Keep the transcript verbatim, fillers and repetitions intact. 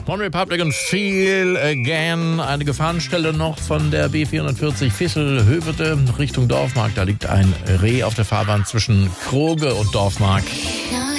One Republic und Feel Again. Eine Gefahrenstelle noch von der B vierundvierzig Vissel-Hövelte Richtung Dorfmark. Da liegt ein Reh auf der Fahrbahn zwischen Kroge und Dorfmark.